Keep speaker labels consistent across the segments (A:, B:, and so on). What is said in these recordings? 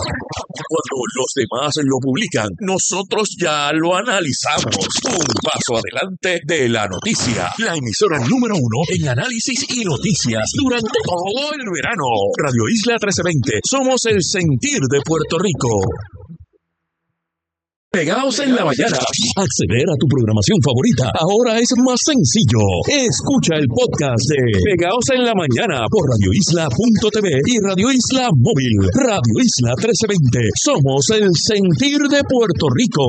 A: Cuando los demás lo publican, nosotros ya lo analizamos. Un paso adelante de la noticia. La emisora número 1 en análisis y noticias durante todo el verano. Radio Isla 1320. Somos el sentir de Puerto Rico. Pegaos en la mañana. Acceder a tu programación favorita ahora es más sencillo. Escucha el podcast de Pegaos en la mañana por radioisla.tv y Radio Isla Móvil. Radio Isla 1320. Somos el sentir de Puerto Rico.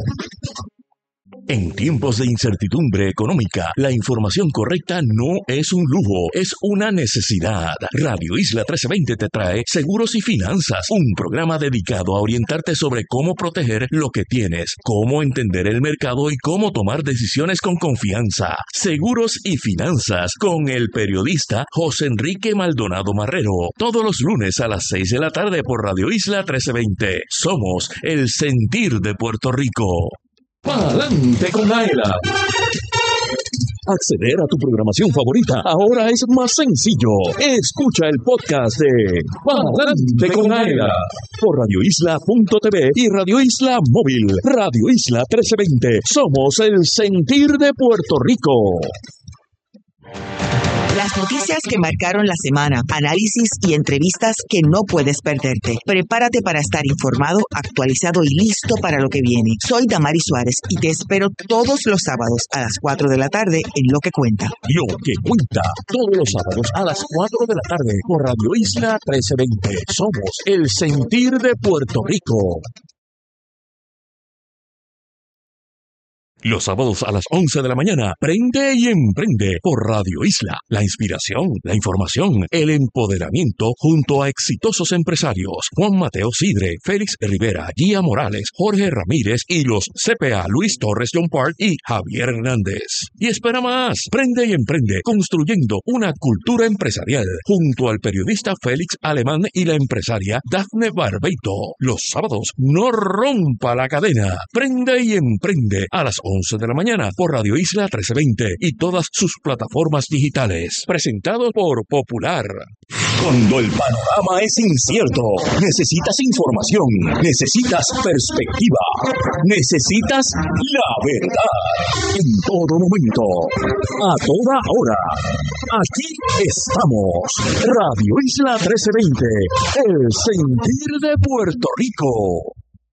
A: En tiempos de incertidumbre económica, la información correcta no es un lujo, es una necesidad. Radio Isla 1320 te trae Seguros y Finanzas, un programa dedicado a orientarte sobre cómo proteger lo que tienes, cómo entender el mercado y cómo tomar decisiones con confianza. Seguros y Finanzas con el periodista José Enrique Maldonado Marrero, todos los lunes a las 6 de la tarde por Radio Isla 1320. Somos el sentir de Puerto Rico. ¡Pa'lante con Aela! Acceder a tu programación favorita ahora es más sencillo. Escucha el podcast de Pa'lante con Aela por radioisla.tv y Radio Isla Móvil. Radio Isla 1320. Somos el sentir de Puerto Rico.
B: Las noticias que marcaron la semana, análisis y entrevistas que no puedes perderte. Prepárate para estar informado, actualizado y listo para lo que viene. Soy Damaris Suárez y te espero todos los sábados a las 4 de la tarde en Lo que Cuenta.
A: Lo que Cuenta, todos los sábados a las 4 de la tarde por Radio Isla 1320. Somos el sentir de Puerto Rico. Los sábados a las 11 de la mañana, Prende y Emprende por Radio Isla. La inspiración, la información, el empoderamiento junto a exitosos empresarios. Juan Mateo Sidre, Félix Rivera, Gia Morales, Jorge Ramírez y los CPA Luis Torres John Park y Javier Hernández. Y espera más, Prende y Emprende, construyendo una cultura empresarial junto al periodista Félix Alemán y la empresaria Dafne Barbeito. Los sábados, no rompa la cadena. Prende y Emprende a las 11 de la mañana por Radio Isla 1320 y todas sus plataformas digitales. Presentado por Popular. Cuando el panorama es incierto, necesitas información, necesitas perspectiva, necesitas la verdad. En todo momento, a toda hora. Aquí estamos. Radio Isla 1320, el sentir de Puerto Rico.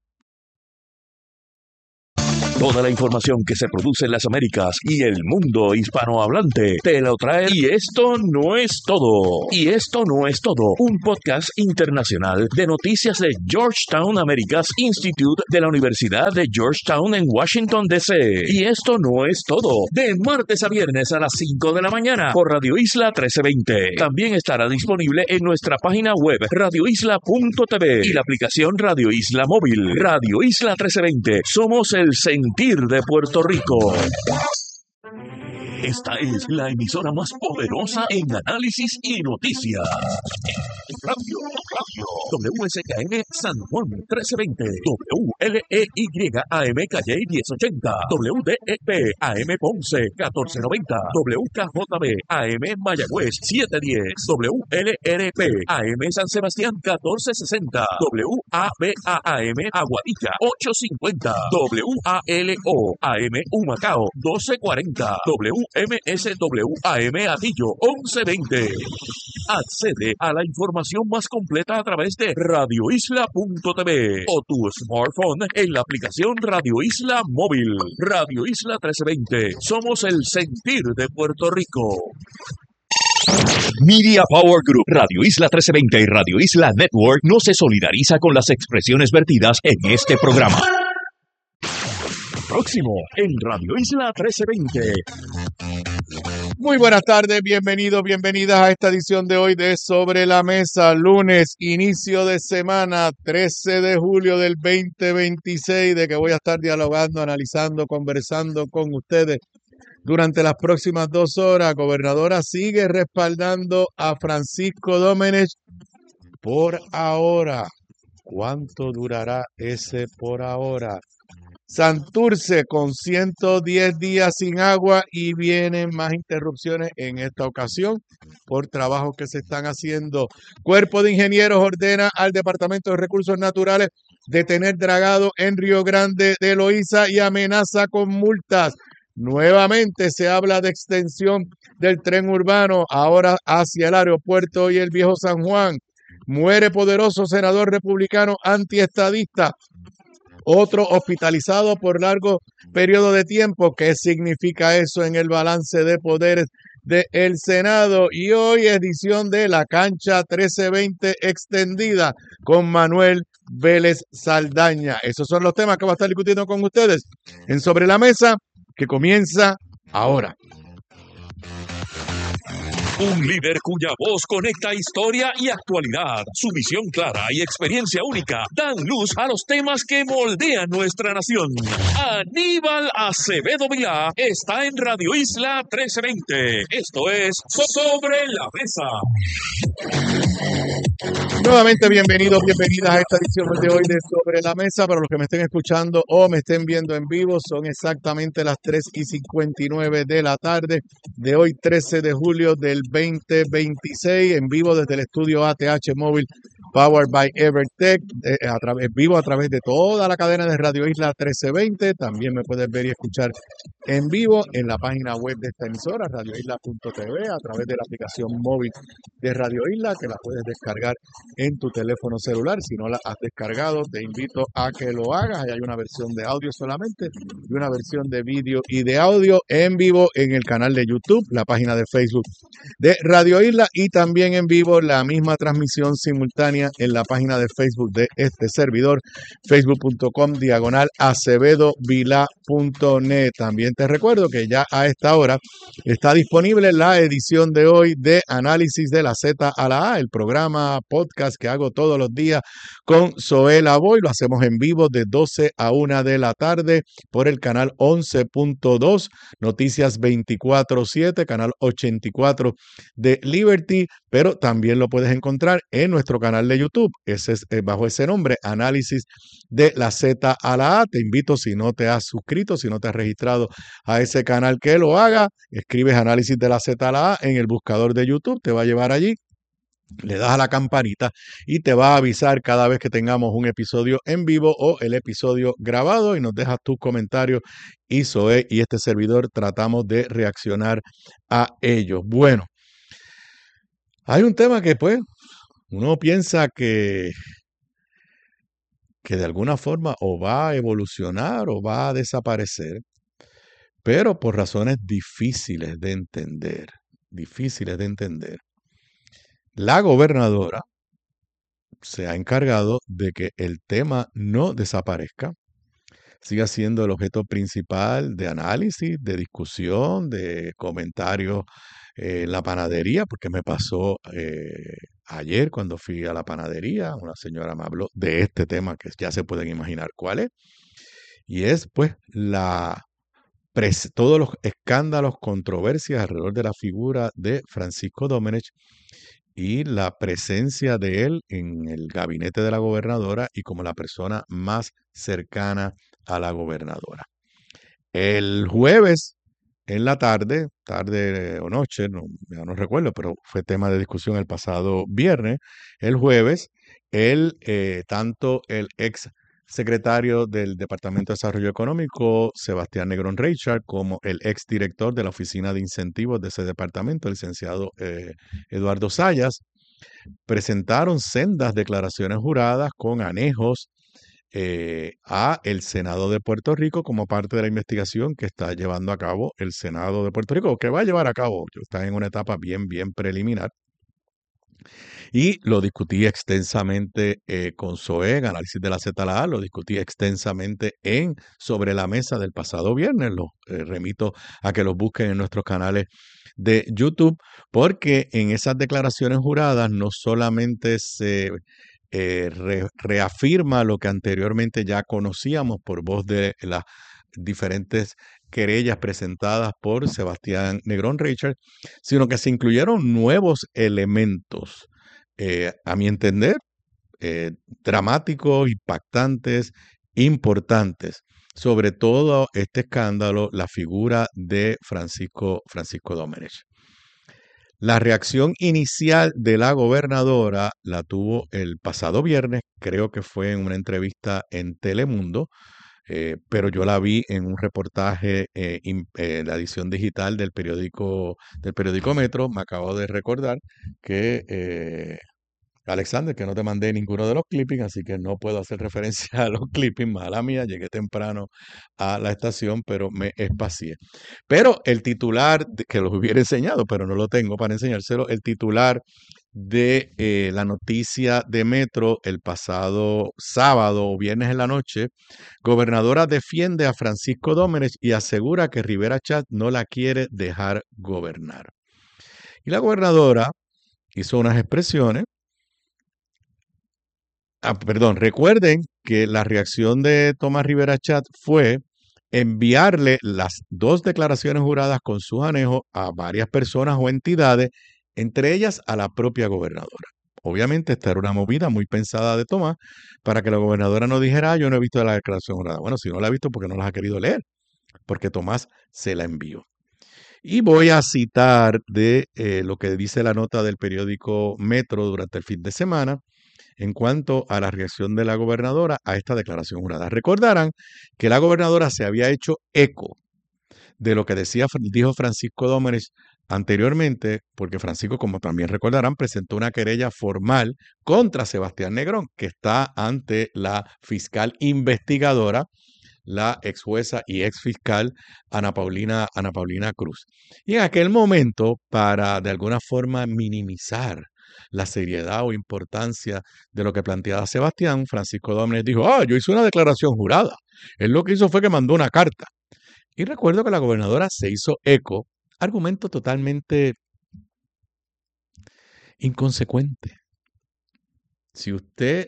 A: Toda la información que se produce en las Américas y el mundo hispanohablante te lo trae. Y esto no es todo. Y esto no es todo. Un podcast internacional de noticias de Georgetown Americas Institute de la Universidad de Georgetown en Washington, D.C. Y esto no es todo. De martes a viernes a las 5 de la mañana por Radio Isla 1320. También estará disponible en nuestra página web radioisla.tv y la aplicación Radio Isla Móvil. Radio Isla 1320. Somos el sentir de Puerto Rico. Esta es la emisora más poderosa en análisis y noticias. Radio WSKM San Juan 1320, WLEY AM Calle 1080, WDEP AM Ponce 1490, WKJB AM Mayagüez 710, WLRP AM San Sebastián 1460, WABA AM Aguadilla 850, WALO AM Humacao 1240, MSWAM Atillo 1120. Accede a la información más completa a través de radioisla.tv o tu smartphone en la aplicación Radio Isla Móvil. Radio Isla 1320. Somos el sentir de Puerto Rico. Media Power Group, Radio Isla 1320 y Radio Isla Network no se solidariza con las expresiones vertidas en este programa. Próximo en Radio Isla 1320.
C: Muy buenas tardes, bienvenidos, bienvenidas a esta edición de hoy de Sobre la Mesa, lunes, inicio de semana, 13 de julio del 2026, de que voy a estar dialogando, analizando, conversando con ustedes durante las próximas 2 horas. Gobernadora sigue respaldando a Francisco Domenech por ahora. ¿Cuánto durará ese por ahora? Santurce con 110 días sin agua y vienen más interrupciones en esta ocasión por trabajos que se están haciendo. Cuerpo de Ingenieros ordena al Departamento de Recursos Naturales detener dragado en Río Grande de Loíza y amenaza con multas. Nuevamente se habla de extensión del tren urbano ahora hacia el aeropuerto y el Viejo San Juan. Muere poderoso senador republicano antiestadista. Otro hospitalizado por largo periodo de tiempo. ¿Qué significa eso en el balance de poderes del Senado? Y hoy edición de La Cancha 1320 extendida con Manuel Vélez Saldaña. Esos son los temas que va a estar discutiendo con ustedes en Sobre la Mesa, que comienza ahora.
A: Un líder cuya voz conecta historia y actualidad. Su visión clara y experiencia única dan luz a los temas que moldean nuestra nación. Aníbal Acevedo Vilá está en Radio Isla 1320. Esto es Sobre la Mesa.
C: Nuevamente bienvenidos, bienvenidas a esta edición de hoy de Sobre la Mesa. Para los que me estén escuchando o me estén viendo en vivo, son exactamente las 3:59 de la tarde de hoy, 13 de julio del 2026, en vivo desde el estudio ATH Móvil Powered by Evertech, vivo a través de toda la cadena de Radio Isla 1320. También me puedes ver y escuchar en vivo en la página web de esta emisora, radioisla.tv, a través de la aplicación móvil de Radio Isla, que la puedes descargar en tu teléfono celular. Si no la has descargado, te invito a que lo hagas. Hay una versión de audio solamente y una versión de vídeo y de audio en vivo en el canal de YouTube, la página de Facebook de Radio Isla, y también en vivo la misma transmisión simultánea en la página de Facebook de este servidor, facebook.com/acevedovilá.net. También te recuerdo que ya a esta hora está disponible la edición de hoy de Análisis de la Z a la A, el programa podcast que hago todos los días con Zoé Lavoy. Lo hacemos en vivo de 12 a 1 de la tarde por el canal 11.2, Noticias 24/7, canal 84 de Liberty, pero también lo puedes encontrar en nuestro canal de YouTube. Ese es bajo ese nombre, Análisis de la Z a la A. Te invito, si no te has suscrito, si no te has registrado a ese canal, que lo haga. Escribes Análisis de la Z a la A en el buscador de YouTube, te va a llevar allí. Le das a la campanita y te va a avisar cada vez que tengamos un episodio en vivo o el episodio grabado, y nos dejas tus comentarios y Zoé y este servidor tratamos de reaccionar a ellos. Bueno, hay un tema que pues uno piensa que de alguna forma o va a evolucionar o va a desaparecer, pero por razones difíciles de entender, la gobernadora se ha encargado de que el tema no desaparezca, siga siendo el objeto principal de análisis, de discusión, de comentarios en la panadería, porque me pasó ayer cuando fui a la panadería, una señora me habló de este tema que ya se pueden imaginar cuál es, y es pues todos los escándalos, controversias alrededor de la figura de Francisco Domenech y la presencia de él en el gabinete de la gobernadora y como la persona más cercana a la gobernadora. El jueves en la tarde o noche, ya no recuerdo, pero fue tema de discusión el pasado viernes. El jueves, tanto el ex secretario del Departamento de Desarrollo Económico, Sebastián Negrón Reichard, como el exdirector de la Oficina de Incentivos de ese departamento, el licenciado Eduardo Sayas, presentaron sendas declaraciones juradas con anejos a el Senado de Puerto Rico como parte de la investigación que está llevando a cabo el Senado de Puerto Rico, que va a llevar a cabo, está en una etapa bien preliminar. Y lo discutí extensamente con Zoé en Análisis de la Z a la A, lo discutí extensamente Sobre la Mesa del pasado viernes. Los remito a que los busquen en nuestros canales de YouTube, porque en esas declaraciones juradas no solamente se reafirma lo que anteriormente ya conocíamos por voz de las diferentes querellas presentadas por Sebastián Negrón Reichard, sino que se incluyeron nuevos elementos, a mi entender, dramáticos, impactantes, importantes, sobre todo este escándalo la figura de Francisco Domenech. La reacción inicial de la gobernadora la tuvo el pasado viernes, creo que fue en una entrevista en Telemundo, pero yo la vi en un reportaje, la edición digital del periódico Metro. Me acabo de recordar que Alexander, que no te mandé ninguno de los clippings, así que no puedo hacer referencia a los clippings, mala mía, llegué temprano a la estación, pero me espacié. Pero el titular, que los hubiera enseñado, pero no lo tengo para enseñárselo, el titular de la noticia de Metro el pasado sábado o viernes en la noche, gobernadora defiende a Francisco Domenech y asegura que Rivera Chat no la quiere dejar gobernar. Y la gobernadora hizo unas expresiones. Recuerden que la reacción de Tomás Rivera Chat fue enviarle las 2 declaraciones juradas con sus anejos a varias personas o entidades, entre ellas a la propia gobernadora. Obviamente esta era una movida muy pensada de Tomás para que la gobernadora no dijera, yo no he visto la declaración jurada. Bueno, si no la ha visto, porque no las ha querido leer, porque Tomás se la envió. Y voy a citar de lo que dice la nota del periódico Metro durante el fin de semana, en cuanto a la reacción de la gobernadora a esta declaración jurada. Recordarán que la gobernadora se había hecho eco de lo que dijo Francisco Domenech anteriormente, porque Francisco, como también recordarán, presentó una querella formal contra Sebastián Negrón, que está ante la fiscal investigadora, la ex jueza y ex fiscal Ana Paulina Cruz. Y en aquel momento, para de alguna forma minimizar la seriedad o importancia de lo que planteaba Sebastián, Francisco Domenech dijo, yo hice una declaración jurada. Él lo que hizo fue que mandó una carta. Y recuerdo que la gobernadora se hizo eco, argumento totalmente inconsecuente. Si usted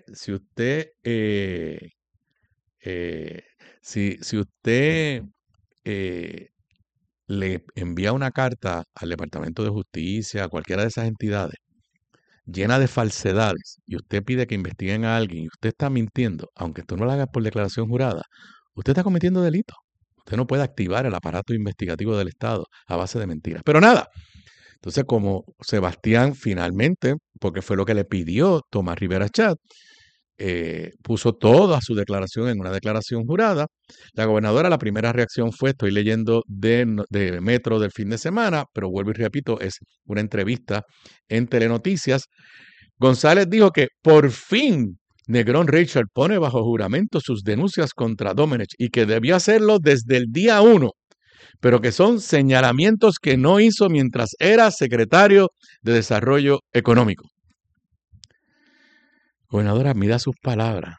C: le envía una carta al Departamento de Justicia, a cualquiera de esas entidades, llena de falsedades, y usted pide que investiguen a alguien y usted está mintiendo, aunque tú no lo hagas por declaración jurada, usted está cometiendo delito. Usted no puede activar el aparato investigativo del Estado a base de mentiras. Pero nada, entonces como Sebastián finalmente, porque fue lo que le pidió Tomás Rivera Chat, puso toda su declaración en una declaración jurada, la gobernadora, la primera reacción fue, estoy leyendo de Metro del fin de semana, pero vuelvo y repito, es una entrevista en Telenoticias. González dijo que por fin Negrón Richard pone bajo juramento sus denuncias contra Domenech y que debió hacerlo desde el día 1, pero que son señalamientos que no hizo mientras era secretario de Desarrollo Económico. Gobernadora, mida sus palabras,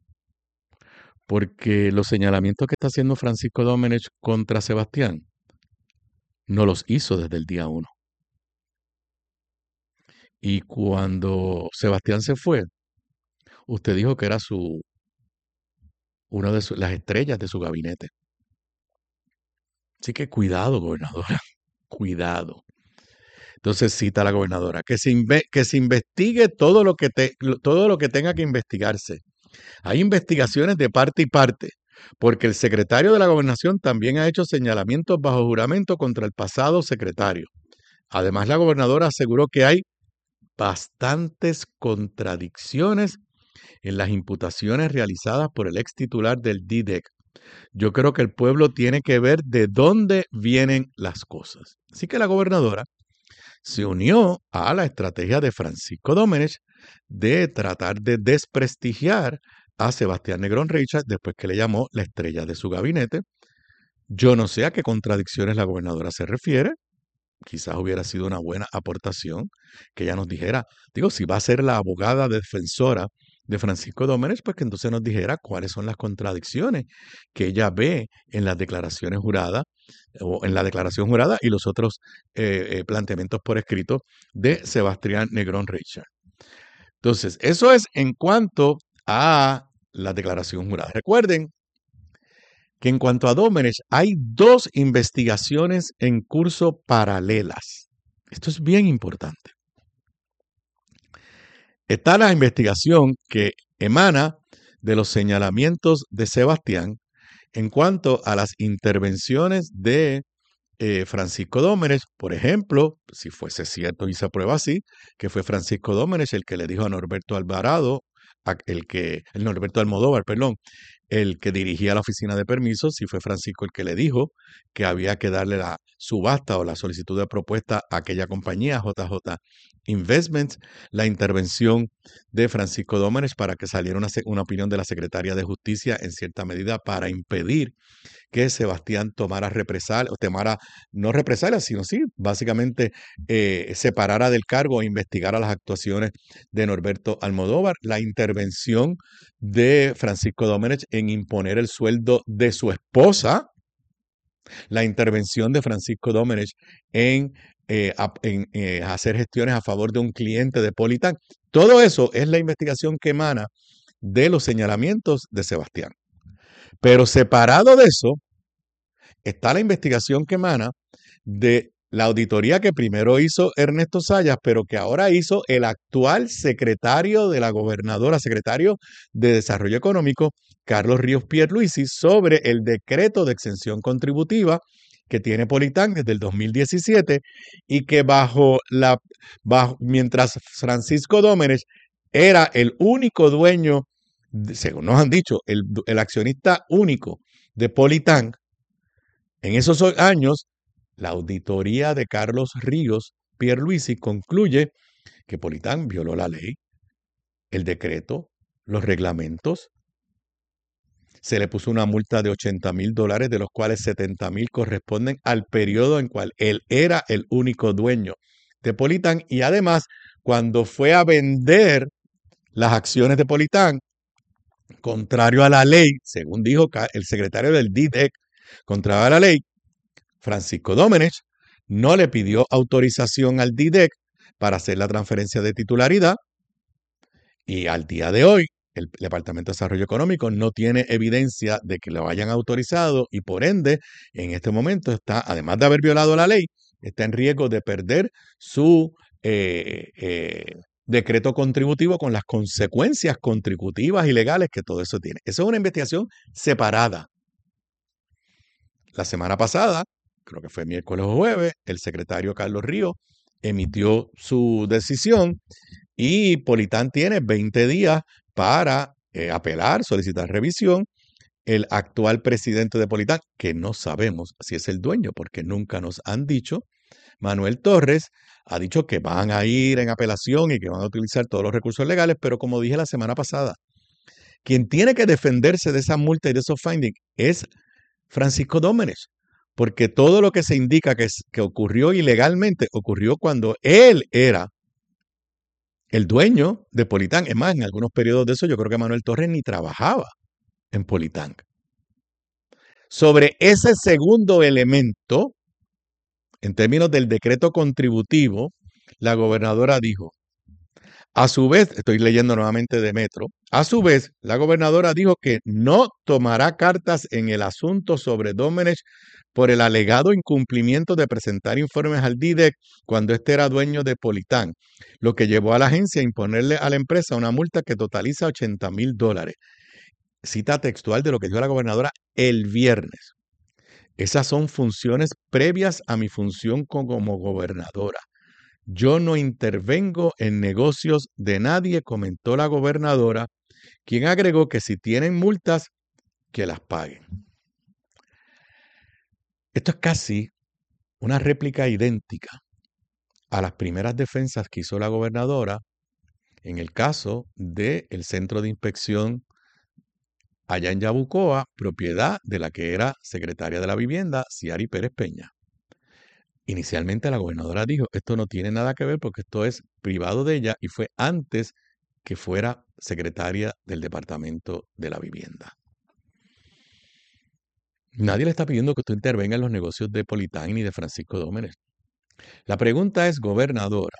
C: porque los señalamientos que está haciendo Francisco Domenech contra Sebastián no los hizo desde el día 1. Y cuando Sebastián se fue, usted dijo que era una de las estrellas de su gabinete. Así que cuidado, gobernadora, cuidado. Entonces cita a la gobernadora, que se investigue todo lo que tenga que investigarse. Hay investigaciones de parte y parte, porque el secretario de la Gobernación también ha hecho señalamientos bajo juramento contra el pasado secretario. Además, la gobernadora aseguró que hay bastantes contradicciones en las imputaciones realizadas por el ex titular del DIDEC. Yo creo que el pueblo tiene que ver de dónde vienen las cosas. Así que la gobernadora se unió a la estrategia de Francisco Domenech de tratar de desprestigiar a Sebastián Negrón Richard después que le llamó la estrella de su gabinete. Yo no sé a qué contradicciones la gobernadora se refiere. Quizás hubiera sido una buena aportación que ella nos dijera, si va a ser la abogada defensora de Francisco Domenech, pues que entonces nos dijera cuáles son las contradicciones que ella ve en las declaraciones juradas o en la declaración jurada y los otros planteamientos por escrito de Sebastián Negrón Richard. Entonces, eso es en cuanto a la declaración jurada. Recuerden que en cuanto a Domenech hay 2 investigaciones en curso paralelas. Esto es bien importante. Está la investigación que emana de los señalamientos de Sebastián en cuanto a las intervenciones de Francisco Dómenech, por ejemplo, si fuese cierto y se aprueba así, que fue Francisco Dómenech el que le dijo a Norberto Alvarado, el Norberto Almodóvar, perdón, el que dirigía la oficina de permisos, si fue Francisco el que le dijo que había que darle la subasta o la solicitud de propuesta a aquella compañía, JJ Investments, la intervención de Francisco Dómenech para que saliera una opinión de la Secretaría de Justicia en cierta medida para impedir que Sebastián tomara represalias, o tomara, no represalias, sino sí, básicamente separara del cargo e investigara las actuaciones de Norberto Almodóvar, la intervención de Francisco Dómenech en imponer el sueldo de su esposa, la intervención de Francisco Dómenech en hacer gestiones a favor de un cliente de Politán. Todo eso es la investigación que emana de los señalamientos de Sebastián. Pero separado de eso, está la investigación que emana de la auditoría que primero hizo Ernesto Zayas, pero que ahora hizo el actual secretario de la gobernadora, secretario de Desarrollo Económico, Carlos Ríos Pierluisi, sobre el decreto de exención contributiva que tiene Politán desde el 2017 y que mientras Francisco Dómenech era el único dueño, según nos han dicho, el accionista único de Politán, en esos años, la auditoría de Carlos Ríos Pierluisi concluye que Politán violó la ley, el decreto, los reglamentos. Se le puso una multa de $80,000, de los cuales $70,000 corresponden al periodo en cual él era el único dueño de Politán. Y además, cuando fue a vender las acciones de Politán, contrario a la ley, según dijo el secretario del DIDEC, contrario a la ley, Francisco Dómenech no le pidió autorización al DIDEC para hacer la transferencia de titularidad y al día de hoy el Departamento de Desarrollo Económico no tiene evidencia de que lo hayan autorizado y por ende en este momento está, además de haber violado la ley, está en riesgo de perder su decreto contributivo con las consecuencias contributivas y legales que todo eso tiene. Eso es una investigación separada. La semana pasada, creo que fue miércoles o jueves, el secretario Carlos Ríos emitió su decisión y Politán tiene 20 días para apelar, solicitar revisión. El actual presidente de Politán, que no sabemos si es el dueño porque nunca nos han dicho, Manuel Torres, ha dicho que van a ir en apelación y que van a utilizar todos los recursos legales, pero como dije la semana pasada, quien tiene que defenderse de esa multa y de esos findings es Francisco Dómenech, porque todo lo que se indica que ocurrió ilegalmente ocurrió cuando él era el dueño de Politán. Es más, en algunos periodos de eso yo creo que Manuel Torres ni trabajaba en Politán. Sobre ese segundo elemento, en términos del decreto contributivo, la gobernadora dijo, a su vez, estoy leyendo nuevamente de Metro, a su vez, la gobernadora dijo que no tomará cartas en el asunto sobre Dómenech por el alegado incumplimiento de presentar informes al DIDEC cuando éste era dueño de Politán, lo que llevó a la agencia a imponerle a la empresa una multa que totaliza $80,000. Cita textual de lo que dijo la gobernadora el viernes. Esas son funciones previas a mi función como gobernadora. Yo no intervengo en negocios de nadie, comentó la gobernadora, quien agregó que si tienen multas, que las paguen. Esto es casi una réplica idéntica a las primeras defensas que hizo la gobernadora en el caso del Centro de Inspección allá en Yabucoa, propiedad de la que era secretaria de la Vivienda, Ciari Pérez Peña. Inicialmente la gobernadora dijo, esto no tiene nada que ver porque esto es privado de ella y fue antes que fuera secretaria del Departamento de la Vivienda. Nadie le está pidiendo que usted intervenga en los negocios de Politán ni de Francisco Dómenech. La pregunta es, gobernadora,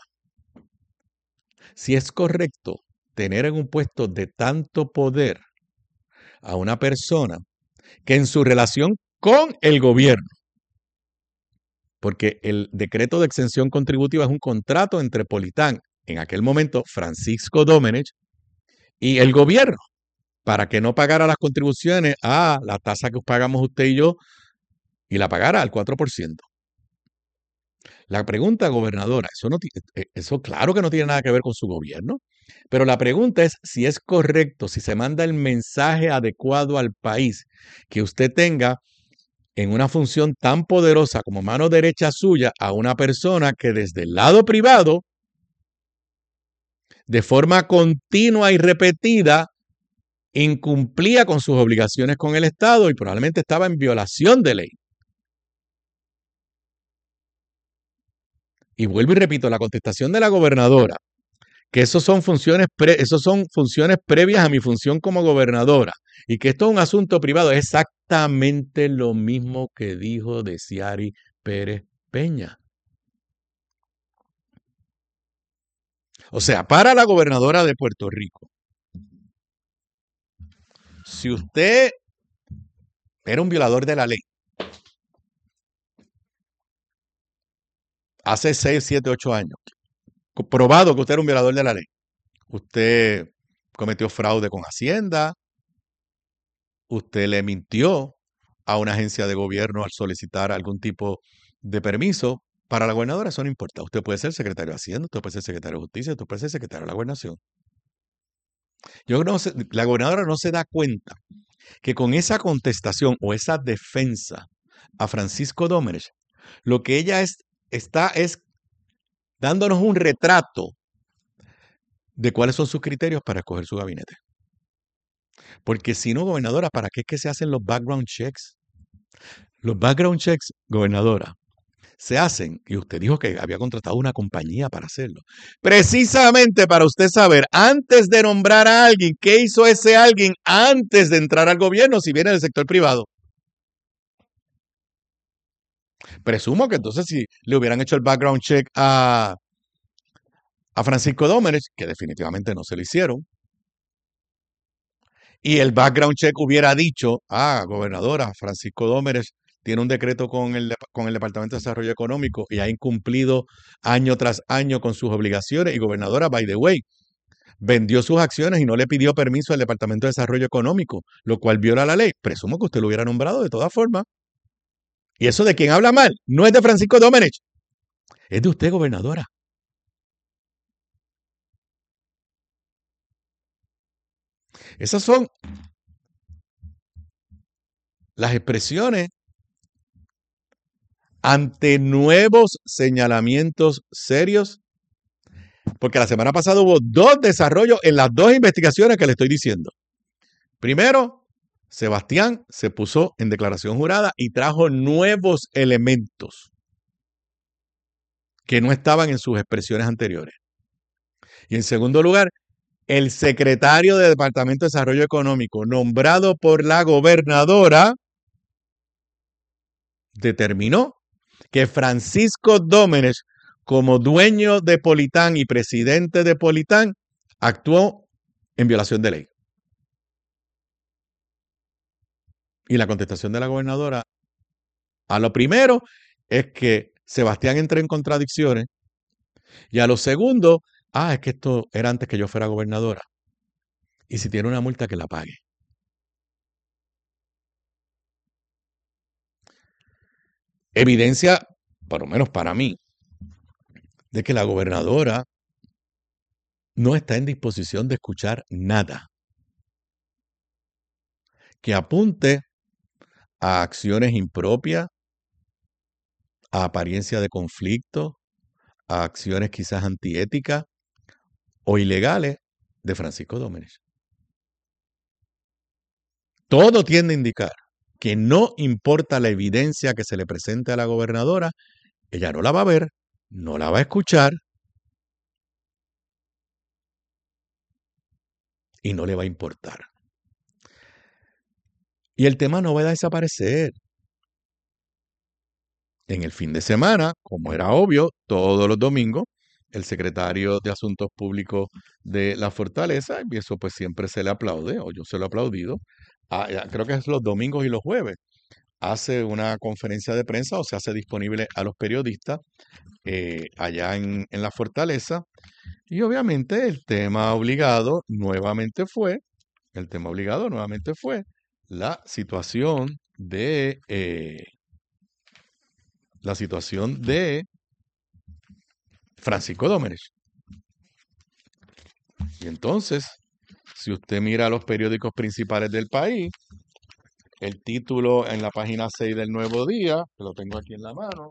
C: si es correcto tener en un puesto de tanto poder a una persona que en su relación con el gobierno, porque el decreto de exención contributiva es un contrato entre Politán, en aquel momento Francisco Dómenech, y el gobierno. para que no pagara las contribuciones a la tasa que pagamos usted y yo y la pagara al 4%. La pregunta, gobernadora, eso claro que no tiene nada que ver con su gobierno, pero la pregunta es si es correcto, si se manda el mensaje adecuado al país, que usted tenga en una función tan poderosa como mano derecha suya a una persona que desde el lado privado, de forma continua y repetida, incumplía con sus obligaciones con el Estado y probablemente estaba en violación de ley. Y vuelvo y repito, la contestación de la gobernadora, que eso son funciones previas a mi función como gobernadora y que esto es un asunto privado, es exactamente lo mismo que dijo Deciari Pérez Peña. O sea, para la gobernadora de Puerto Rico, si usted era un violador de la ley, hace 6, 7, 8 años, probado que usted era un violador de la ley, usted cometió fraude con Hacienda, usted le mintió a una agencia de gobierno al solicitar algún tipo de permiso, para la gobernadora eso no importa. Usted puede ser secretario de Hacienda, usted puede ser secretario de Justicia, usted puede ser secretario de la Gobernación. La gobernadora no se da cuenta que con esa contestación o esa defensa a Francisco Domenech, lo que ella está dándonos un retrato de cuáles son sus criterios para escoger su gabinete. Porque si no, gobernadora, ¿para qué es que se hacen los background checks? Los background checks, gobernadora, se hacen, y usted dijo que había contratado una compañía para hacerlo, precisamente para usted saber, antes de nombrar a alguien, qué hizo ese alguien antes de entrar al gobierno, si viene del sector privado. Presumo que entonces si le hubieran hecho el background check a Francisco Domenech, que definitivamente no se lo hicieron, y el background check hubiera dicho, gobernadora, Francisco Domenech tiene un decreto con el Departamento de Desarrollo Económico y ha incumplido año tras año con sus obligaciones, y gobernadora, by the way, vendió sus acciones y no le pidió permiso al Departamento de Desarrollo Económico, lo cual viola la ley. Presumo que usted lo hubiera nombrado de todas formas. Y eso de quien habla mal no es de Francisco Domenech, es de usted, gobernadora. Esas son las expresiones ante nuevos señalamientos serios, porque la semana pasada hubo 2 desarrollos en las 2 investigaciones que le estoy diciendo. Primero, Sebastián se puso en declaración jurada y trajo nuevos elementos que no estaban en sus expresiones anteriores. Y en segundo lugar, el secretario del Departamento de Desarrollo Económico, nombrado por la gobernadora, determinó que Francisco Domenech, como dueño de Politán y presidente de Politán, actuó en violación de ley. Y la contestación de la gobernadora a lo primero es que Sebastián entró en contradicciones, y a lo segundo, es que esto era antes que yo fuera gobernadora. Y si tiene una multa, que la pague. Evidencia, por lo menos para mí, de que la gobernadora no está en disposición de escuchar nada que apunte a acciones impropias, a apariencia de conflicto, a acciones quizás antiéticas o ilegales de Francisco Domenech. Todo tiende a indicar que no importa la evidencia que se le presente a la gobernadora, ella no la va a ver, no la va a escuchar y no le va a importar. Y el tema no va a desaparecer. En el fin de semana, como era obvio, todos los domingos, el secretario de Asuntos Públicos de la Fortaleza, y eso pues siempre se le aplaude, o yo se lo he aplaudido, creo que es los domingos y los jueves, hace una conferencia de prensa o se hace disponible a los periodistas allá en la Fortaleza, y obviamente el tema obligado nuevamente fue el tema obligado nuevamente fue la situación de Francisco Domenech. Y entonces, si usted mira los periódicos principales del país, el título en la página 6 del Nuevo Día, que lo tengo aquí en la mano,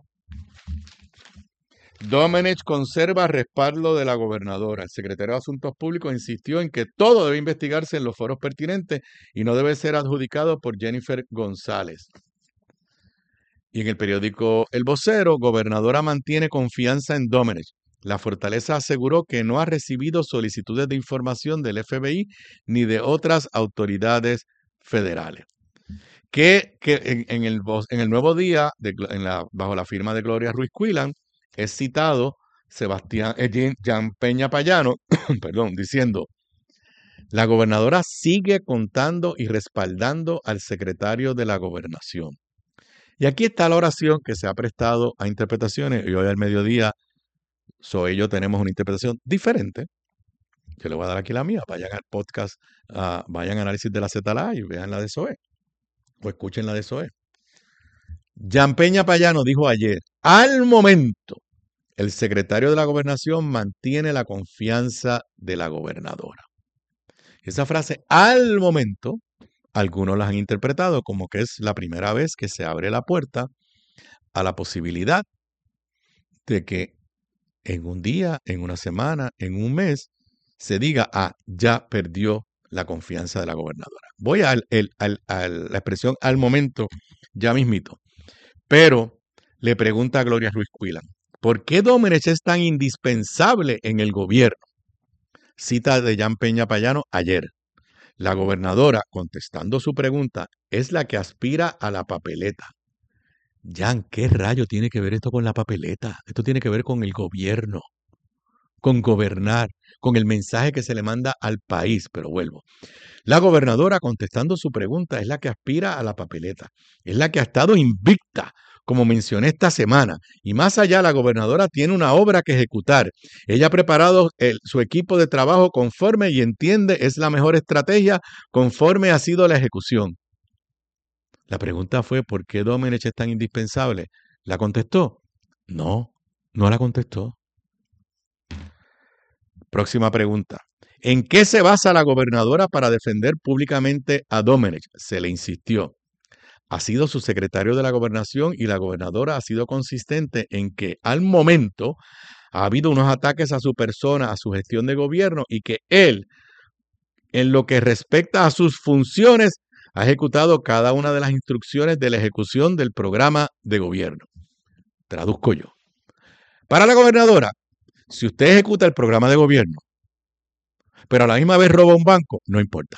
C: Domenech conserva respaldo de la gobernadora. El secretario de Asuntos Públicos insistió en que todo debe investigarse en los foros pertinentes y no debe ser adjudicado por Jennifer González. Y en el periódico El Vocero, gobernadora mantiene confianza en Domenech. La Fortaleza aseguró que no ha recibido solicitudes de información del FBI ni de otras autoridades federales. Que en el Nuevo Día, bajo la firma de Gloria Ruiz Cuilán, es citado Jean Peña Payano, diciendo: la gobernadora sigue contando y respaldando al secretario de la Gobernación. Y aquí está la oración que se ha prestado a interpretaciones, y hoy al mediodía sobre ello tenemos una interpretación diferente. Yo le voy a dar aquí la mía. Vayan al podcast, vayan a Análisis de la ZLA y vean la de SOE, o escuchen la de SOE. Jean Peña Payano dijo ayer: al momento, el secretario de la Gobernación mantiene la confianza de la gobernadora. Esa frase, al momento, algunos la han interpretado como que es la primera vez que se abre la puerta a la posibilidad de que en un día, en una semana, en un mes, se diga: ya perdió la confianza de la gobernadora. Voy a la expresión al momento, ya mismito. Pero le pregunta a Gloria Ruiz Cuilán: ¿por qué Domenech es tan indispensable en el gobierno? Cita de Jean Peña Payano ayer. La gobernadora, contestando su pregunta, es la que aspira a la papeleta. Jean, ¿qué rayo tiene que ver esto con la papeleta? Esto tiene que ver con el gobierno, con gobernar, con el mensaje que se le manda al país. Pero vuelvo. La gobernadora, contestando su pregunta, es la que aspira a la papeleta. Es la que ha estado invicta, como mencioné esta semana. Y más allá, la gobernadora tiene una obra que ejecutar. Ella ha preparado su equipo de trabajo conforme y entiende es la mejor estrategia conforme ha sido la ejecución. La pregunta fue: ¿por qué Domenech es tan indispensable? ¿La contestó? No la contestó. Próxima pregunta. ¿En qué se basa la gobernadora para defender públicamente a Domenech? Se le insistió. Ha sido su secretario de la Gobernación y la gobernadora ha sido consistente en que al momento ha habido unos ataques a su persona, a su gestión de gobierno, y que él, en lo que respecta a sus funciones, ha ejecutado cada una de las instrucciones de la ejecución del programa de gobierno. Traduzco yo. Para la gobernadora, si usted ejecuta el programa de gobierno, pero a la misma vez roba un banco, no importa.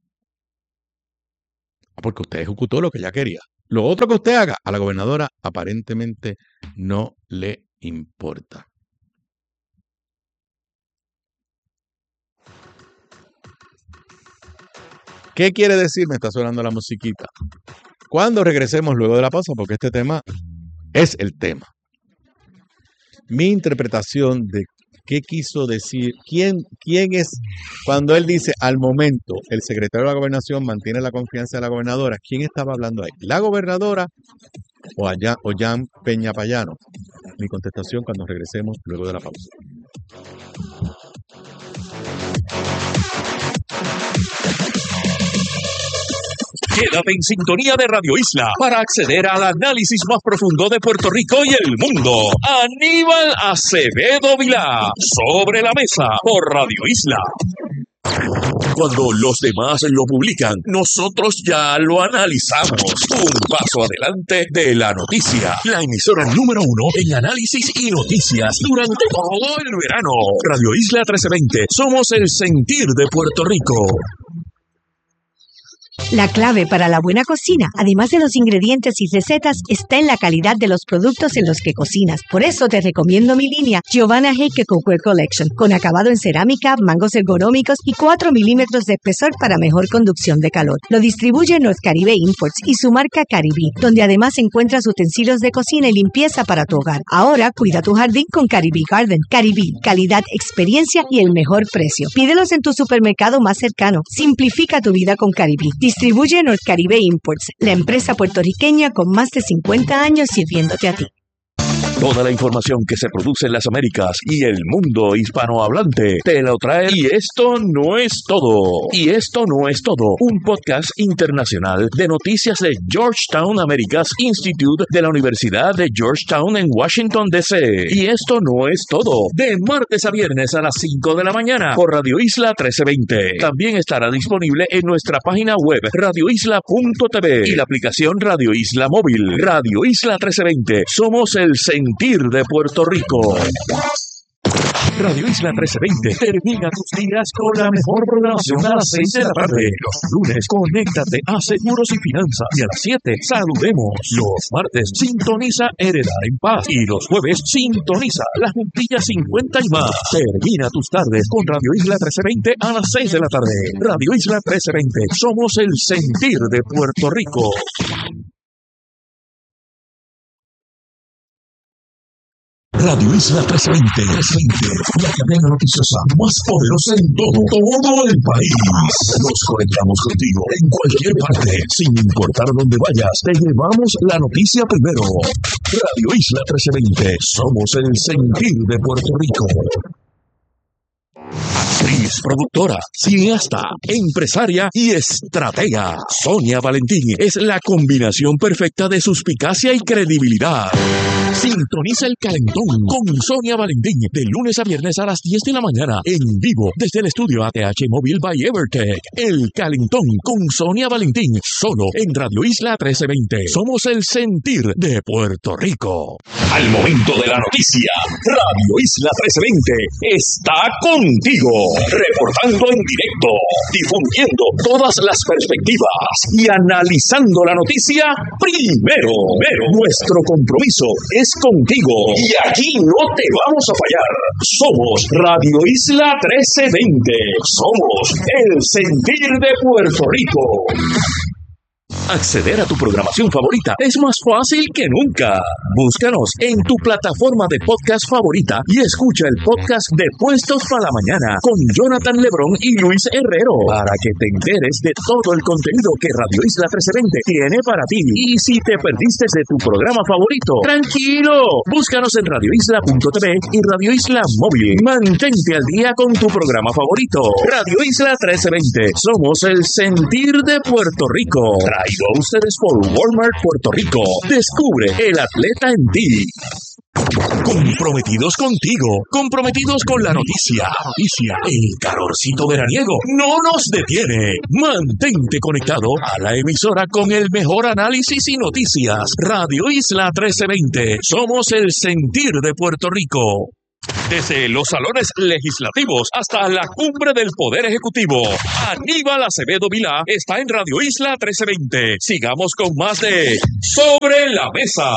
C: Porque usted ejecutó lo que ella quería. Lo otro que usted haga, a la gobernadora aparentemente no le importa. ¿Qué quiere decir? Me está sonando la musiquita. Cuando regresemos luego de la pausa, porque este tema es el tema. Mi interpretación de qué quiso decir, quién es, cuando él dice al momento, el secretario de la Gobernación mantiene la confianza de la gobernadora, ¿quién estaba hablando ahí? ¿La gobernadora o Jean Peña Payano? Mi contestación cuando regresemos luego de la pausa.
A: Quédate en sintonía de Radio Isla para acceder al análisis más profundo de Puerto Rico y el mundo. Aníbal Acevedo Vilá, Sobre la Mesa, por Radio Isla. Cuando los demás lo publican, nosotros ya lo analizamos. Un paso adelante de la noticia. La emisora número 1 en análisis y noticias durante todo el verano. Radio Isla 1320. Somos el sentir de Puerto Rico.
D: La clave para la buena cocina, además de los ingredientes y recetas, está en la calidad de los productos en los que cocinas. Por eso te recomiendo mi línea Giovanna Heike Cookware Collection, con acabado en cerámica, mangos ergonómicos y 4 milímetros de espesor para mejor conducción de calor. Lo distribuye North Caribe Imports y su marca Caribbean, donde además encuentras utensilios de cocina y limpieza para tu hogar. Ahora cuida tu jardín con Caribbean Garden. Caribbean, calidad, experiencia y el mejor precio. Pídelos en tu supermercado más cercano. Simplifica tu vida con Caribbean. Distribuye North Caribe Imports, la empresa puertorriqueña con más de 50 años sirviéndote a ti.
A: Toda la información que se produce en las Américas y el mundo hispanohablante te lo trae. Y esto no es todo. Y esto no es todo. Un podcast internacional de noticias de Georgetown Americas Institute de la Universidad de Georgetown en Washington, D.C. Y esto no es todo. De martes a viernes a las 5 de la mañana por Radio Isla 1320. También estará disponible en nuestra página web radioisla.tv y la aplicación Radio Isla Móvil. Radio Isla 1320. Somos el sentir de Puerto Rico. Radio Isla 1320 termina tus días con la mejor programación a las 6 de la tarde. Los lunes, conéctate a Seguros y Finanzas. Y a las 7, saludemos. Los martes, sintoniza Heredar en Paz. Y los jueves, sintoniza La Juntilla 50 y más. Termina tus tardes con Radio Isla 1320 a las 6 de la tarde. Radio Isla 1320. Somos el sentir de Puerto Rico. Radio Isla 1320, la cadena noticiosa más poderosa en todo el país. Nos conectamos contigo en cualquier parte, sin importar dónde vayas. Te llevamos la noticia primero. Radio Isla 1320, somos el sentir de Puerto Rico. Actriz, productora, cineasta, empresaria y estratega. Sonia Valentín es la combinación perfecta de suspicacia y credibilidad. Sintoniza El Calentón con Sonia Valentín de lunes a viernes a las 10 de la mañana en vivo desde el estudio ATH Móvil by Evertech. El Calentón con Sonia Valentín solo en Radio Isla 1320. Somos el sentir de Puerto Rico. Al momento de la noticia, Radio Isla 1320 está contigo, reportando en directo, difundiendo todas las perspectivas y analizando la noticia primero. Nuestro compromiso es contigo y aquí no te vamos a fallar. Somos Radio Isla 1320. Somos el sentir de Puerto Rico. Acceder a tu programación favorita es más fácil que nunca. Búscanos en tu plataforma de podcast favorita y escucha el podcast de Puestos para la Mañana con Jonathan Lebrón y Luis Herrero para que te enteres de todo el contenido que Radio Isla 1320 tiene para ti. Y si te perdiste de tu programa favorito, tranquilo, búscanos en radioisla.tv y Radio Isla Móvil. Mantente al día con tu programa favorito. Radio Isla 1320. Somos el sentir de Puerto Rico. Traído a ustedes por Walmart Puerto Rico. Descubre el atleta en ti. Comprometidos contigo, comprometidos con la noticia. El calorcito veraniego no nos detiene. Mantente conectado a la emisora con el mejor análisis y noticias. Radio Isla 1320. Somos el sentir de Puerto Rico. Desde los salones legislativos hasta la cumbre del Poder Ejecutivo, Aníbal Acevedo Vilá está en Radio Isla 1320. Sigamos con más de Sobre la Mesa.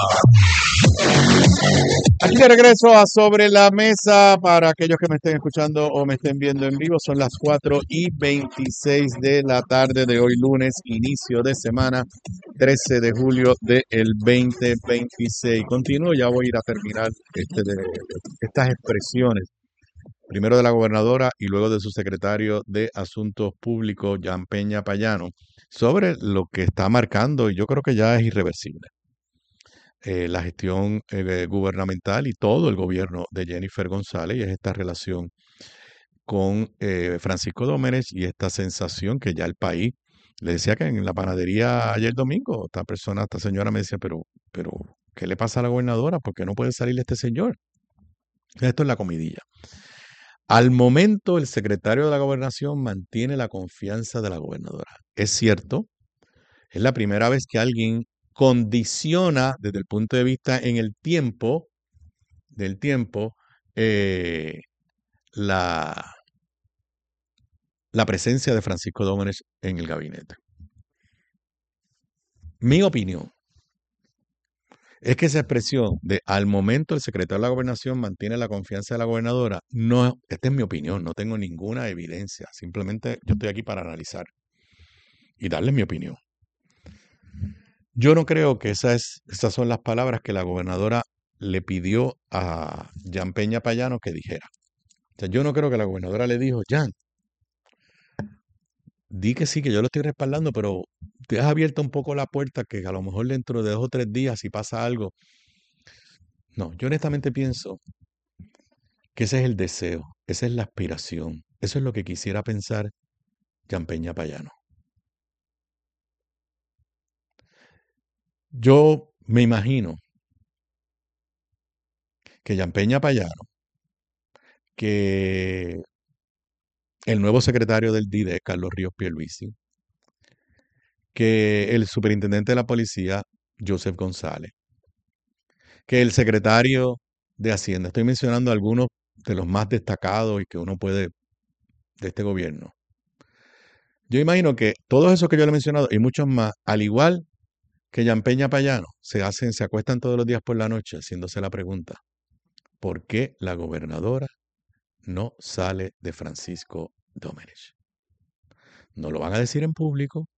C: Aquí de regreso a Sobre la Mesa. Para aquellos que me estén escuchando o me estén viendo en vivo, son las 4:26 de la tarde de hoy lunes, inicio de semana, 13 de julio del 2026. Continúo, ya voy a ir a terminar estas expresiones, primero de la gobernadora y luego de su secretario de Asuntos Públicos, Jan Peña Payano, sobre lo que está marcando, y yo creo que ya es irreversible, la gestión gubernamental y todo el gobierno de Jennifer González, y es esta relación con Francisco Domínguez y esta sensación que ya el país, le decía que en la panadería ayer domingo, esta señora me decía, pero, ¿qué le pasa a la gobernadora? ¿Por qué no puede salir este señor? Esto es la comidilla. Al momento, el secretario de la Gobernación mantiene la confianza de la gobernadora. Es cierto, es la primera vez que alguien condiciona desde el punto de vista en el tiempo, la presencia de Francisco Domínguez en el gabinete. Mi opinión es que esa expresión de al momento el secretario de la Gobernación mantiene la confianza de la gobernadora, no, esta es mi opinión, no tengo ninguna evidencia, simplemente yo estoy aquí para analizar y darles mi opinión. Yo no creo que esas son las palabras que la gobernadora le pidió a Jan Peña Payano que dijera. O sea, yo no creo que la gobernadora le dijo, Jan, di que sí, que yo lo estoy respaldando, pero te has abierto un poco la puerta que a lo mejor dentro de 2 o 3 días, si pasa algo. No, yo honestamente pienso que ese es el deseo, esa es la aspiración, eso es lo que quisiera pensar Jan Peña Payano. Yo me imagino que Jan Peña Payano, que el nuevo secretario del DIDE, Carlos Ríos Pierluisi, que el superintendente de la policía, Joseph González, que el secretario de Hacienda, estoy mencionando algunos de los más destacados y que uno puede de este gobierno. Yo imagino que todos esos que yo le he mencionado y muchos más, al igual que Jan Peña Payano, se acuestan todos los días por la noche haciéndose la pregunta, ¿por qué la gobernadora no sale de Francisco Domenech? No lo van a decir en público,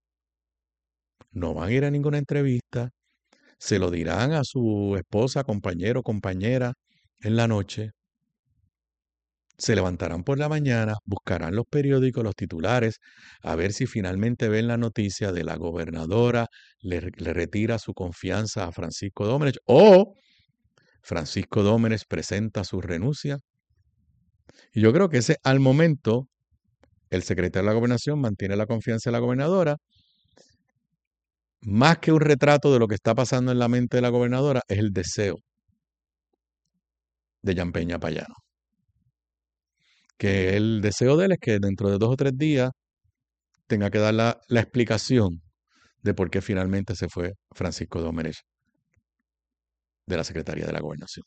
C: no van a ir a ninguna entrevista, se lo dirán a su esposa, compañero, compañera en la noche, se levantarán por la mañana, buscarán los periódicos, los titulares, a ver si finalmente ven la noticia de la gobernadora, le retira su confianza a Francisco Domenech o Francisco Domenech presenta su renuncia. Y yo creo que ese, al momento, el secretario de la Gobernación mantiene la confianza de la gobernadora. Más que un retrato de lo que está pasando en la mente de la gobernadora, es el deseo de Jan Peña Payano. Que el deseo de él es que dentro de 2 o 3 días tenga que dar la explicación de por qué finalmente se fue Francisco Domenech de la Secretaría de la Gobernación.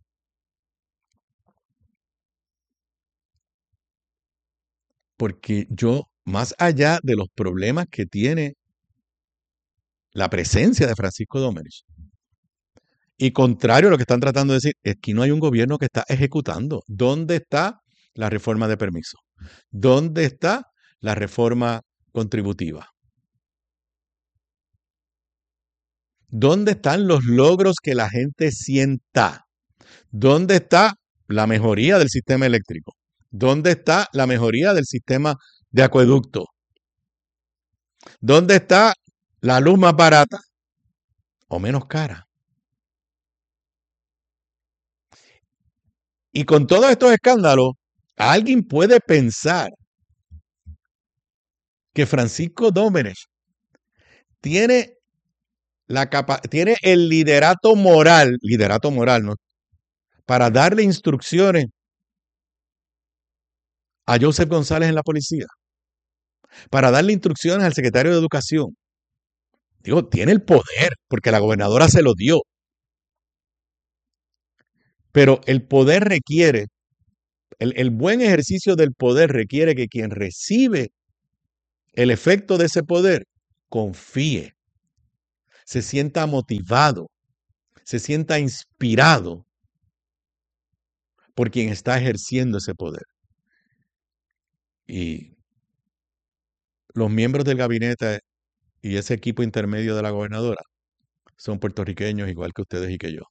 C: Porque yo, más allá de los problemas que tiene la presencia de Francisco Domenech, y contrario a lo que están tratando de decir, es que no hay un gobierno que está ejecutando. ¿Dónde está la reforma de permiso? ¿Dónde está la reforma contributiva? ¿Dónde están los logros que la gente sienta? ¿Dónde está la mejoría del sistema eléctrico? ¿Dónde está la mejoría del sistema de acueducto? ¿Dónde está la luz más barata o menos cara? Y con todos estos escándalos, ¿alguien puede pensar que Francisco Domenech tiene el liderato moral, ¿no?, para darle instrucciones a Joseph González en la policía, para darle instrucciones al secretario de Educación? Digo, tiene el poder, porque la gobernadora se lo dio. Pero el poder requiere, el buen ejercicio del poder requiere que quien recibe el efecto de ese poder confíe, se sienta motivado, se sienta inspirado por quien está ejerciendo ese poder. Y los miembros del gabinete y ese equipo intermedio de la gobernadora son puertorriqueños igual que ustedes y que yo.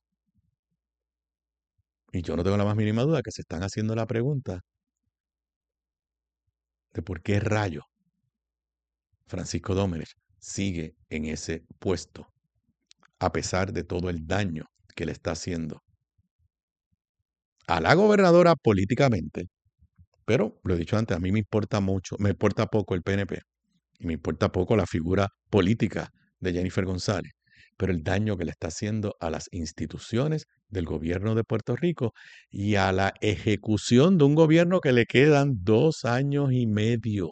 C: Y yo no tengo la más mínima duda que se están haciendo la pregunta de por qué rayo Francisco Domenech sigue en ese puesto, a pesar de todo el daño que le está haciendo a la gobernadora políticamente. Pero, lo he dicho antes, a mí me importa poco el PNP y me importa poco la figura política de Jennifer González, pero el daño que le está haciendo a las instituciones del gobierno de Puerto Rico y a la ejecución de un gobierno que le quedan 2 años y medio.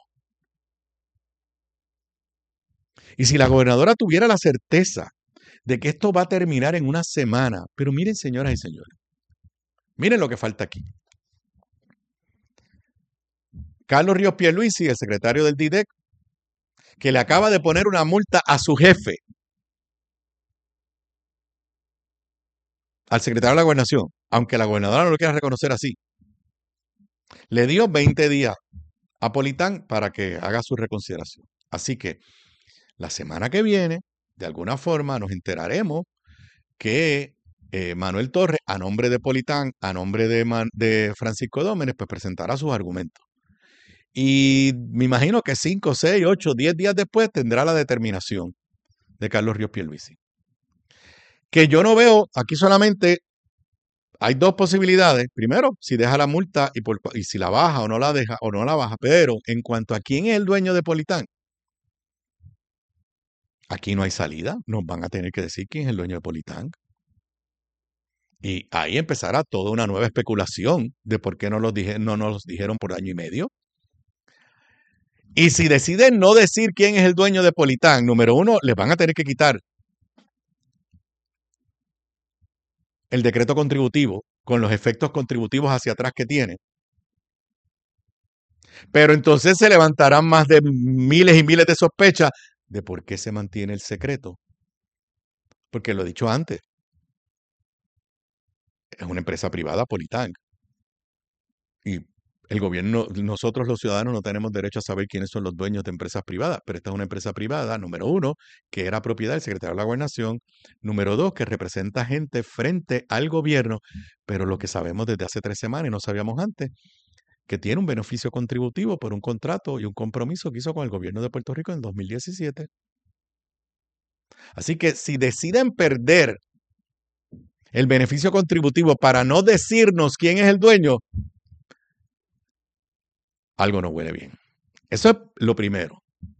C: Y si la gobernadora tuviera la certeza de que esto va a terminar en una semana, pero miren, señoras y señores, miren lo que falta aquí. Carlos Ríos Pierluisi, el secretario del DIDEC, que le acaba de poner una multa a su jefe al secretario de la Gobernación, aunque la gobernadora no lo quiera reconocer así, le dio 20 días a Politán para que haga su reconsideración. Así que la semana que viene, de alguna forma, nos enteraremos que Manuel Torres, a nombre de Politán, a nombre de Francisco Dómenes, pues presentará sus argumentos. Y me imagino que 5, 6, 8, 10 días después tendrá la determinación de Carlos Ríos Pierluisi. Que yo no veo, aquí solamente hay dos posibilidades. Primero, si deja la multa y si la baja o no la deja o no la baja. Pero en cuanto a quién es el dueño de Politán, aquí no hay salida. Nos van a tener que decir quién es el dueño de Politán. Y ahí empezará toda una nueva especulación de por qué no nos los dijeron por año y medio. Y si deciden no decir quién es el dueño de Politán, número uno, les van a tener que quitar el decreto contributivo con los efectos contributivos hacia atrás que tiene. Pero entonces se levantarán más de miles y miles de sospechas de por qué se mantiene el secreto. Porque lo he dicho antes. Es una empresa privada, Politán. Y el gobierno, nosotros los ciudadanos no tenemos derecho a saber quiénes son los dueños de empresas privadas, pero esta es una empresa privada, número uno, que era propiedad del secretario de la Gobernación, número dos, que representa gente frente al gobierno, pero lo que sabemos desde hace 3 semanas y no sabíamos antes, que tiene un beneficio contributivo por un contrato y un compromiso que hizo con el gobierno de Puerto Rico en el 2017. Así que si deciden perder el beneficio contributivo para no decirnos quién es el dueño, algo no huele bien. Eso es lo primero.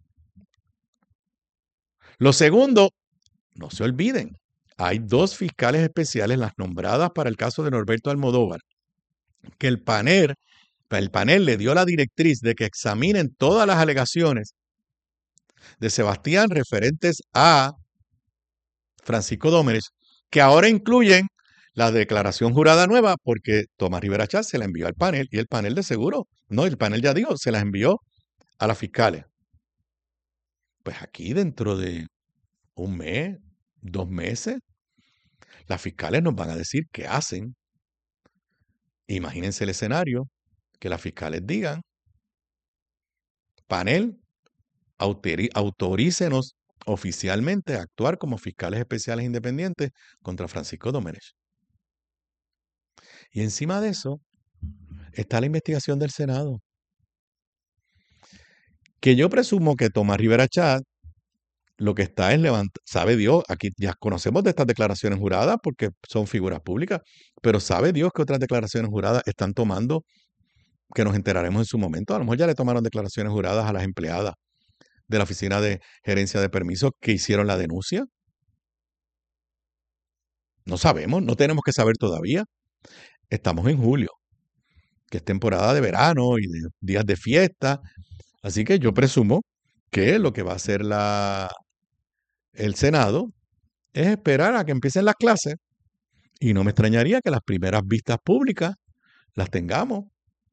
C: Lo segundo, no se olviden, hay 2 fiscales especiales, las nombradas para el caso de Norberto Almodóvar, que el panel le dio la directriz de que examinen todas las alegaciones de Sebastián referentes a Francisco Dómenes, que ahora incluyen la declaración jurada nueva, porque Tomás Rivera Chatz se la envió al panel, y el panel de seguro, no, el panel ya dijo, se las envió a las fiscales. Pues aquí dentro de 1 mes, 2 meses, las fiscales nos van a decir qué hacen. Imagínense el escenario, que las fiscales digan, panel, autorícenos oficialmente a actuar como fiscales especiales independientes contra Francisco Dómenes. Y encima de eso está la investigación del Senado. Que yo presumo que Tomás Rivera Chatz lo que está es sabe Dios, aquí ya conocemos de estas declaraciones juradas porque son figuras públicas, pero sabe Dios que otras declaraciones juradas están tomando, que nos enteraremos en su momento. A lo mejor ya le tomaron declaraciones juradas a las empleadas de la Oficina de Gerencia de Permisos que hicieron la denuncia. No sabemos, no tenemos que saber todavía. Estamos en julio, que es temporada de verano y de días de fiesta. Así que yo presumo que lo que va a hacer el Senado es esperar a que empiecen las clases. Y no me extrañaría que las primeras vistas públicas las tengamos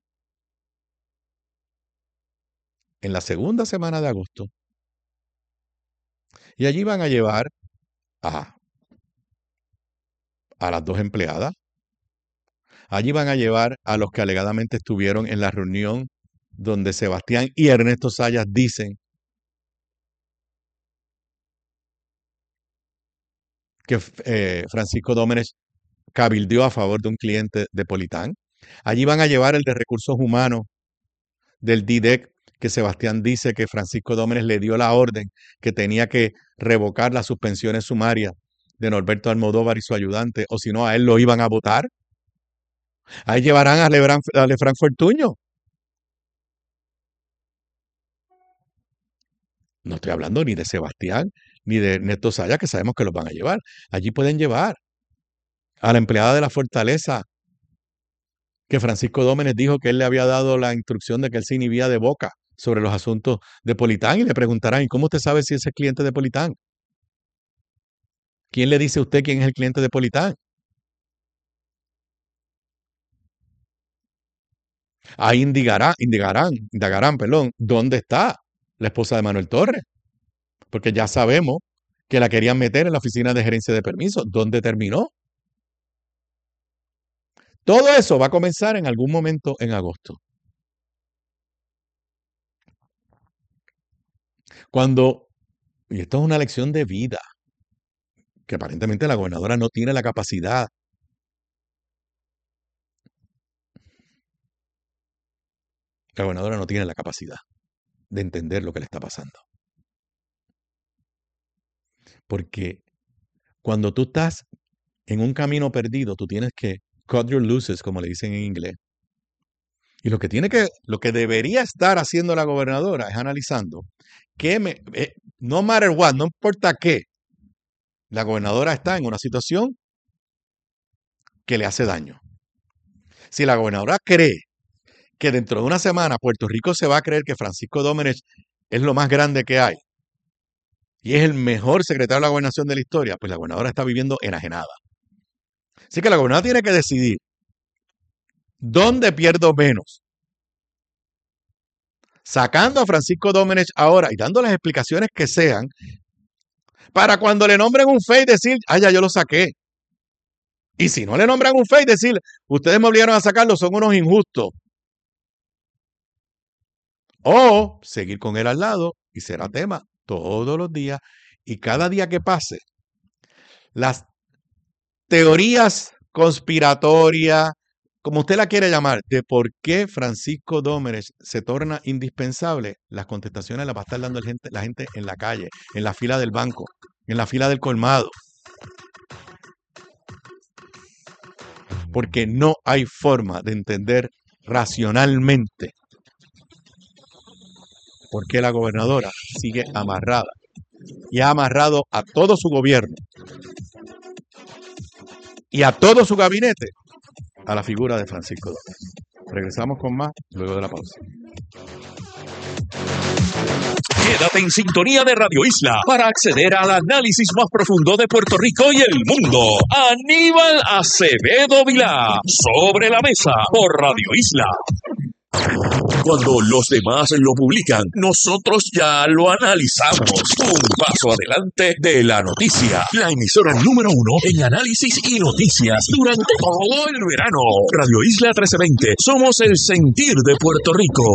C: en la segunda semana de agosto. Y allí van a llevar a las 2 empleadas. Allí van a llevar a los que alegadamente estuvieron en la reunión donde Sebastián y Ernesto Zayas dicen que Francisco Dómenes cabildeó a favor de un cliente de Politán. Allí van a llevar el de Recursos Humanos del DIDEC, que Sebastián dice que Francisco Dómenes le dio la orden que tenía que revocar las suspensiones sumarias de Norberto Almodóvar y su ayudante, o si no, a él lo iban a votar. Ahí llevarán a Lefranc Fortuño. No estoy hablando ni de Sebastián, ni de Ernesto Zayas, que sabemos que los van a llevar. Allí pueden llevar a la empleada de la Fortaleza, que Francisco Dómenes dijo que él le había dado la instrucción de que él se inhibía de boca sobre los asuntos de Politán, y le preguntarán, ¿y cómo usted sabe si ese es cliente de Politán? ¿Quién le dice a usted quién es el cliente de Politán? Ahí indagarán, ¿dónde está la esposa de Manuel Torres? Porque ya sabemos que la querían meter en la Oficina de Gerencia de Permisos. ¿Dónde terminó? Todo eso va a comenzar en algún momento en agosto. Y esto es una lección de vida, que aparentemente la gobernadora no tiene la capacidad. La gobernadora no tiene la capacidad de entender lo que le está pasando. Porque cuando tú estás en un camino perdido, tú tienes que cut your losses, como le dicen en inglés. Y lo que debería estar haciendo la gobernadora es analizando no matter what, no importa qué, la gobernadora está en una situación que le hace daño. Si la gobernadora cree que dentro de una semana Puerto Rico se va a creer que Francisco Domenech es lo más grande que hay y es el mejor secretario de la gobernación de la historia, pues la gobernadora está viviendo enajenada. Así que la gobernadora tiene que decidir dónde pierdo menos. Sacando a Francisco Domenech ahora y dando las explicaciones que sean para cuando le nombren un FEI decir, ya yo lo saqué. Y si no le nombran un FEI decir, ustedes me obligaron a sacarlo, son unos injustos. O seguir con él al lado y será tema todos los días. Y cada día que pase, las teorías conspiratorias, como usted la quiere llamar, de por qué Francisco Domenech se torna indispensable, las contestaciones las va a estar dando la gente en la calle, en la fila del banco, en la fila del colmado. Porque no hay forma de entender racionalmente por qué la gobernadora sigue amarrada y ha amarrado a todo su gobierno y a todo su gabinete a la figura de Francisco Domenech. Regresamos con más luego de la pausa.
A: Quédate en sintonía de Radio Isla para acceder al análisis más profundo de Puerto Rico y el mundo. Aníbal Acevedo Vilá, Sobre la Mesa, por Radio Isla. Cuando los demás lo publican, nosotros ya lo analizamos. Un paso adelante de la noticia. La emisora número 1 en análisis y noticias durante todo el verano. Radio Isla 1320. Somos el sentir de Puerto Rico.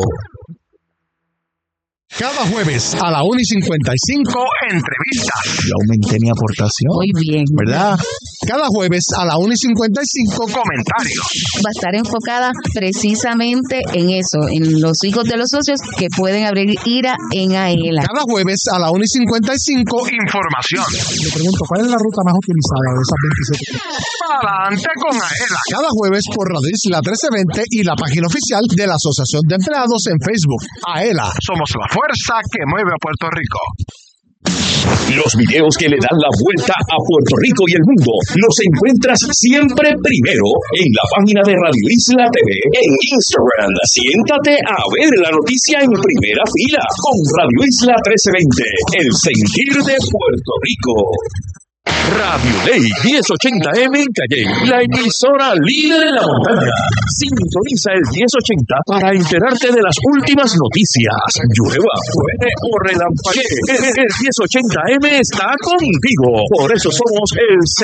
E: Cada jueves a la 1:55, entrevistas. Yo aumenté mi aportación.
F: Muy bien.
E: ¿Verdad? Cada jueves a la 1:55, comentarios.
F: Va a estar enfocada precisamente en eso, en los hijos de los socios que pueden abrir IRA en AELA.
E: Cada jueves a la 1:55, información. Le pregunto, ¿cuál es la ruta más utilizada de esas 27? Adelante con AELA. Cada jueves por Radio Isla 1320 y la página oficial de la Asociación de Empleados en Facebook. AELA. Somos la fuerza que mueve a Puerto Rico.
A: Los videos que le dan la vuelta a Puerto Rico y el mundo los encuentras siempre primero en la página de Radio Isla TV en Instagram. Siéntate a ver la noticia en primera fila con Radio Isla 1320, el sentir de Puerto Rico. Radio Ley 1080M en Calle, la emisora líder en la montaña. Sintoniza el 1080 para enterarte de las últimas noticias. Llueva, truene o relampaguee, el 1080M está contigo. Por eso somos el